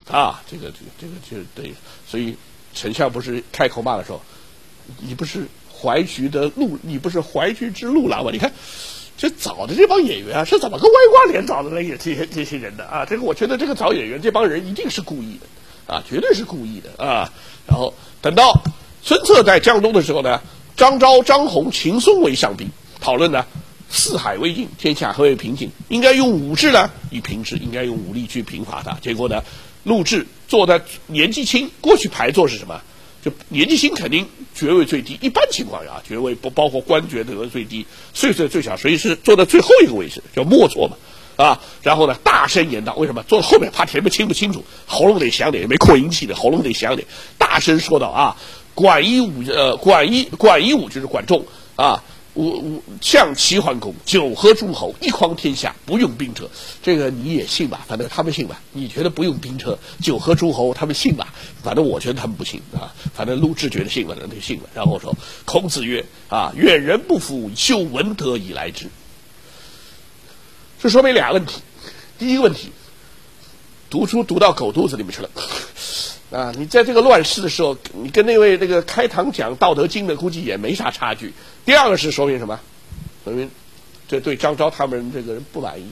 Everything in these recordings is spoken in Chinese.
啊，这个就对，所以丞相不是开口骂的时候，你不是淮徐之路郎吗？你看这找的这帮演员啊，是怎么个歪瓜脸找的那这些人的啊？这个我觉得这个找演员这帮人一定是故意的啊，绝对是故意的啊。然后等到孙策在江东的时候呢，张昭、张宏、秦松为上宾，讨论呢四海未尽，天下何为平静？应该用武治呢以平之，应该用武力去平伐它。结果呢，陆贽坐在年纪轻，过去排座是什么？就年纪轻肯定爵位最低，一般情况下爵位不包括官爵的最低，岁数最小，所以是坐在最后一个位置，叫末座嘛。啊，然后呢，大声言道，为什么坐到后面怕听不清楚，喉咙得响点，没扩音器的，喉咙得响点，大声说道啊，管一武就是管仲啊，象齐桓公，九合诸侯，一匡天下，不用兵车。这个你也信吧？反正他们信吧？你觉得不用兵车，九合诸侯他们信吧？反正我觉得他们不信啊。反正陆贽觉得信了，人就信了。然后说，孔子曰啊，远人不服，修文德以来之。这说明俩问题。第一个问题，读书读到狗肚子里面去了啊！你在这个乱世的时候，你跟那位那个开堂讲《道德经》的估计也没啥差距。第二个是说明什么？说明这对张昭他们这个人不满意，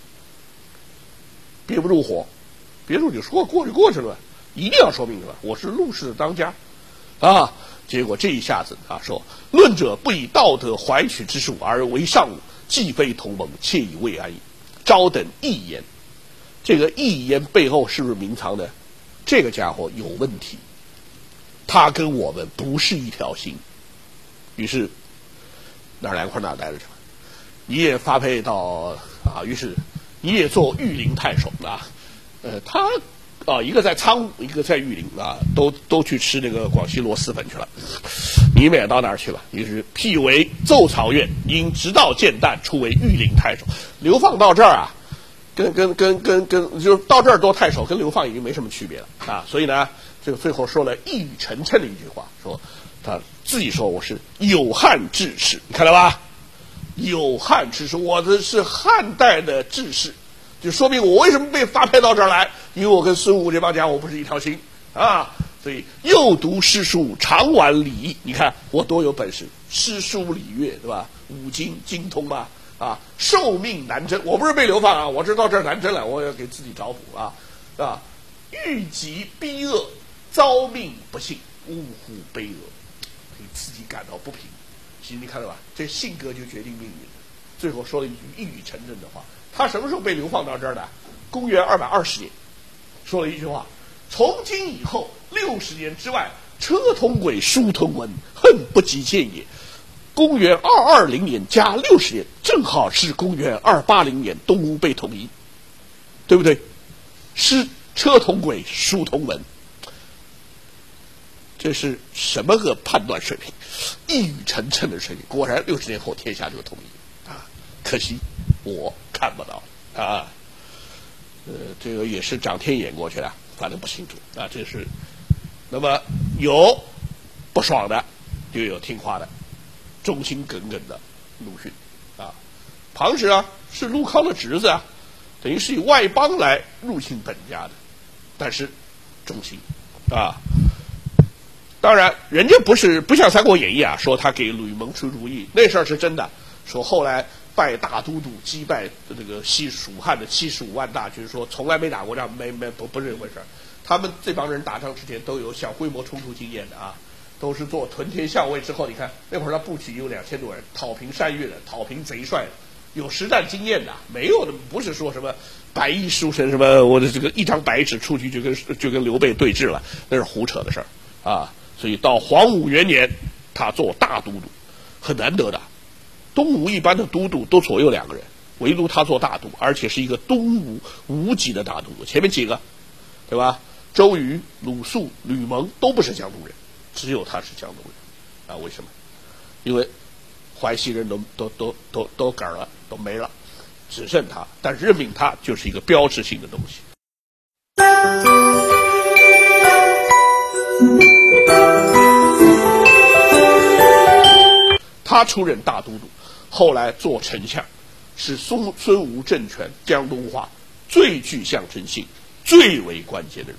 憋不住火，憋住就说过去了，一定要说明什么？我是陆氏的当家啊！结果这一下子啊，说论者不以道德怀取之术而为上武，既非同盟，窃以未安矣。昭等异言，这个异言背后是不是明藏的？这个家伙有问题，他跟我们不是一条心。于是哪儿凉快哪儿待着去了。你也发配到啊，于是你也做御林太守啊。他啊，一个在苍梧，一个在玉林啊，都去吃那个广西螺蛳粉去了。你们也到哪儿去了？于是辟为奏草院，因直道见旦，出为御林太守。流放到这儿啊，跟就是到这儿做太守，跟流放已经没什么区别了啊。所以呢，这个最后说了一语成谶的一句话，说他自己说我是有汉志士，你看到吧？有汉志士，我的是汉代的志士。就说明我为什么被发配到这儿来，因为我跟孙武这帮家伙不是一条心啊，所以又读诗书，常玩礼义。你看我多有本事，诗书礼乐，对吧？五经精通吧，啊，受命南征，我不是被流放啊，我是到这儿南征了，我要给自己找补啊，啊，遇疾逼厄，遭命不幸，呜呼悲厄，给自己感到不平。其实你看到吧，这性格就决定命运。最后说了一句一语成谶的话。他什么时候被流放到这儿的？公元220年，说了一句话：从今以后60年之外，车同轨，书同文，恨不及见也。公元220年加60年，正好是公元280年东吴被统一，对不对？车同轨，书同文，这是什么个判断水平？一语成谶的水平。果然60年后天下就统一啊！可惜我看不到啊，这个也是长天演过去的，反正不清楚啊。这是，那么有不爽的，就有听话的，忠心耿耿的陆逊啊。庞直啊是陆康的侄子啊，等于是以外邦来入侵本家的，但是忠心啊。当然，人家不像《三国演义》啊，说他给吕蒙出主意，那事儿是真的。说后来拜大都督，击败这个蜀汉的75万大军，说从来没打过仗，不是这回事。他们这帮人打仗之前都有小规模冲突经验的啊，都是做屯田校尉之后，你看那会儿他部曲有2000多人，讨平山岳的，讨平贼帅的，有实战经验的，没有的不是说什么白衣书生什么我的这个一张白纸出去就跟刘备对峙了，那是胡扯的事儿啊。所以到黄武元年，他做大都督，很难得的。东吴一般的都督都左右2个人，唯独他做大都，而且是一个东吴无级的大都督。前面几个，对吧？周瑜、鲁肃、吕蒙都不是江东人，只有他是江东人啊？为什么？因为淮西人都嗝了，都没了，只剩他。但任命他就是一个标志性的东西。他出任大都督，后来做丞相，是孙吴政权江东化最具象征性、最为关键的人。